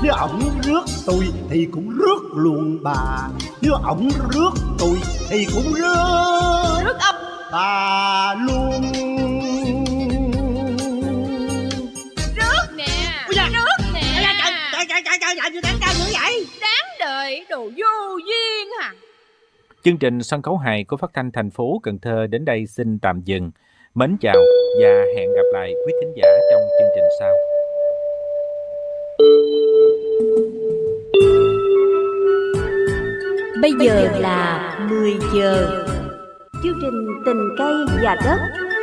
Nếu ổng rước tôi thì cũng rước luôn bà. Nếu ổng rước tôi thì cũng rước ấp bà luôn. Rước nè. Ôi da. Rước nè. Trời, làm gì đáng ca dữ vậy? Đáng đời đồ vô duyên hả? Chương trình sân khấu hài của phát thanh thành phố Cần Thơ đến đây xin tạm dừng. Mến chào và hẹn gặp lại quý thính giả trong chương trình sau. Bây giờ là 10 giờ. Chương trình Tình cây và đất.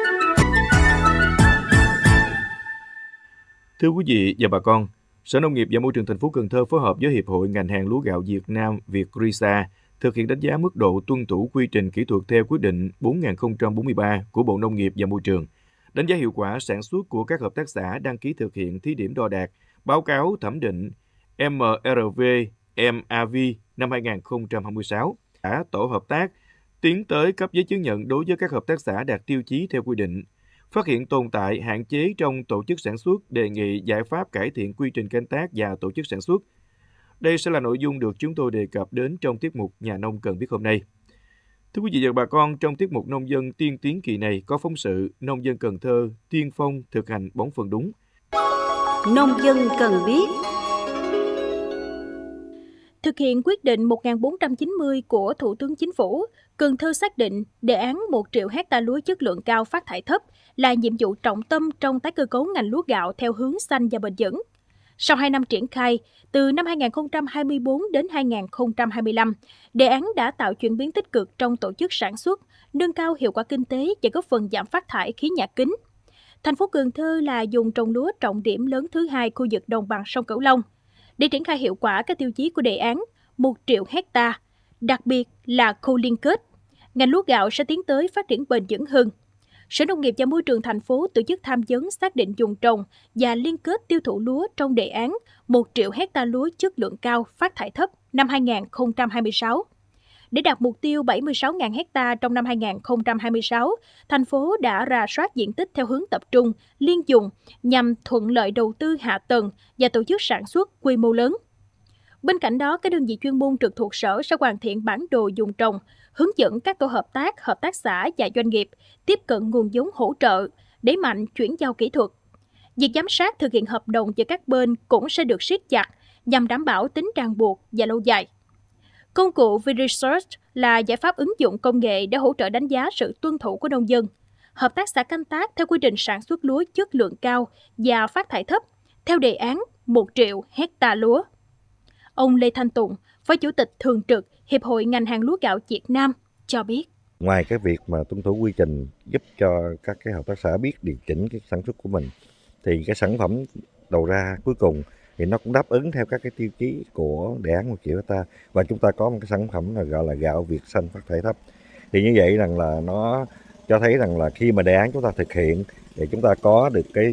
Thưa quý vị và bà con, Sở Nông nghiệp và Môi trường thành phố Cần Thơ phối hợp với Hiệp hội ngành hàng lúa gạo Việt Nam Vietrisa thực hiện đánh giá mức độ tuân thủ quy trình kỹ thuật theo quyết định 4043 của Bộ Nông nghiệp và Môi trường, đánh giá hiệu quả sản xuất của các hợp tác xã đăng ký thực hiện thí điểm đo đạc, báo cáo thẩm định MRV MAV năm 2026, cả tổ hợp tác tiến tới cấp giấy chứng nhận đối với các hợp tác xã đạt tiêu chí theo quy định, phát hiện tồn tại hạn chế trong tổ chức sản xuất, đề nghị giải pháp cải thiện quy trình canh tác và tổ chức sản xuất. Đây sẽ là nội dung được chúng tôi đề cập đến trong tiết mục Nhà nông cần biết hôm nay. Thưa quý vị và bà con, trong tiết mục Nông dân tiên tiến kỳ này có phóng sự Nông dân Cần Thơ tiên phong thực hành bón phân đúng. Nông dân cần biết. Thực hiện quyết định 1490 của Thủ tướng Chính phủ, Cần Thơ xác định đề án 1 triệu hecta lúa chất lượng cao phát thải thấp là nhiệm vụ trọng tâm trong tái cơ cấu ngành lúa gạo theo hướng xanh và bền vững. Sau 2 năm triển khai, từ năm 2024 đến 2025, đề án đã tạo chuyển biến tích cực trong tổ chức sản xuất, nâng cao hiệu quả kinh tế và góp phần giảm phát thải khí nhà kính. Thành phố Cần Thơ là vùng trồng lúa trọng điểm lớn thứ 2 khu vực đồng bằng sông Cửu Long. Để triển khai hiệu quả các tiêu chí của đề án 1 triệu hecta, đặc biệt là khâu liên kết, ngành lúa gạo sẽ tiến tới phát triển bền vững hơn. Sở Nông nghiệp và Môi trường thành phố tổ chức tham vấn xác định vùng trồng và liên kết tiêu thụ lúa trong đề án 1 triệu hecta lúa chất lượng cao phát thải thấp năm 2026. Để đạt mục tiêu 76.000 hecta trong năm 2026, thành phố đã rà soát diện tích theo hướng tập trung, liên dùng nhằm thuận lợi đầu tư hạ tầng và tổ chức sản xuất quy mô lớn. Bên cạnh đó, các đơn vị chuyên môn trực thuộc sở sẽ hoàn thiện bản đồ vùng trồng, hướng dẫn các tổ hợp tác xã và doanh nghiệp tiếp cận nguồn giống hỗ trợ, đẩy mạnh chuyển giao kỹ thuật. Việc giám sát thực hiện hợp đồng giữa các bên cũng sẽ được siết chặt nhằm đảm bảo tính ràng buộc và lâu dài. Công cụ V-Research là giải pháp ứng dụng công nghệ để hỗ trợ đánh giá sự tuân thủ của nông dân. Hợp tác xã canh tác theo quy trình sản xuất lúa chất lượng cao và phát thải thấp theo đề án 1 triệu hecta lúa. Ông Lê Thanh Tùng, Phó Chủ tịch Thường trực Hiệp hội ngành hàng lúa gạo Việt Nam cho biết. Ngoài cái việc mà tuân thủ quy trình giúp cho các cái hợp tác xã biết điều chỉnh cái sản xuất của mình, thì cái sản phẩm đầu ra cuối cùng thì nó cũng đáp ứng theo các cái tiêu chí của đề án 1 triệu hecta, và chúng ta có một cái sản phẩm là gọi là gạo Việt xanh phát thải thấp. Thì như vậy rằng là nó cho thấy rằng là khi mà đề án chúng ta thực hiện thì chúng ta có được cái